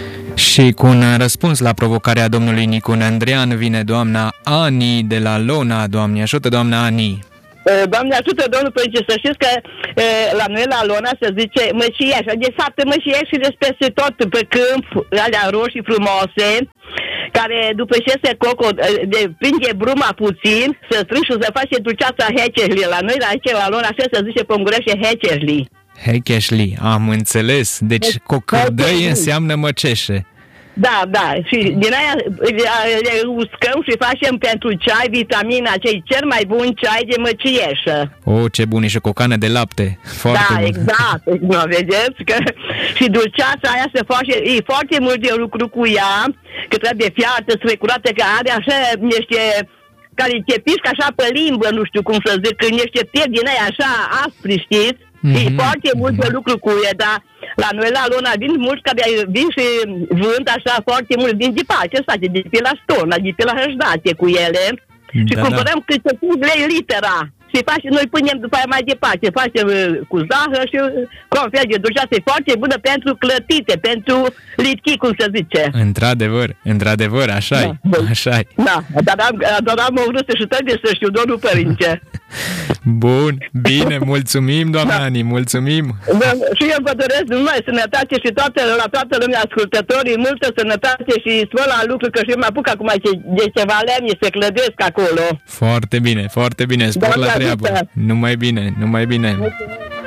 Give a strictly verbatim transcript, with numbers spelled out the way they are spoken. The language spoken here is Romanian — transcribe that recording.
Și cu un răspuns la provocarea domnului Nicu Nandrean vine doamna Ani de la Lona. Doamne ajută, doamna Ani! Doamne ajută, domnul părinte, să știți că la noi la Lona se zice mășieș, de fapt mășieș și de peste tot pe câmp, alea roșii frumoase, care după ce se coco, de, prinde bruma puțin, se strâng și se face dulceața heceșli. La noi, la aici, la Lona, așa se zice pe ungurește heceșli. Heceșli, am înțeles. Deci cocârdăi înseamnă măceșe. Da, da, și din aia le uscăm și facem pentru ceai vitamina, cei cel mai bun ceai de măcieșă. O, ce bun, e și cocană de lapte. Foarte da, bun. exact, nu vedeți? Că și dulceața aia se face, e foarte mult de lucru cu ea, că trebuie fiartă, strecurată, că are așa niște, care te piscă așa pe limbă, nu știu cum să zic, când niște pieri din aia așa aspri, știți? Mm-hmm. E foarte mult de lucru cu ea, dar la noi la Lona vin mulți care vin și vând așa foarte mult din dipace, state, de pe la Stona, de pe la Hășdate cu ele și da, cumpărăm da. câte cinci lei litera și face, noi punem după aia mai departe, facem cu zahăr și cu un fel de dulceață, e foarte bună pentru clătite, pentru litchi, cum se zice. Într-adevăr, într-adevăr, așa-i, da, așa-i. Da, dar am, dar am o vrut și trebuie să știu, domnul părinte. Bun, bine, mulțumim, doamna da. Ani, mulțumim. Da, și eu vă doresc numai sănătate și toată, la toată lumea ascultătorii, multă sănătate și spun la lucru, că și eu mă apuc acum de ceva lemne, se clădesc acolo. Foarte bine, foarte bine, spor la treabă. Numai bine, numai bine. Mulțumesc.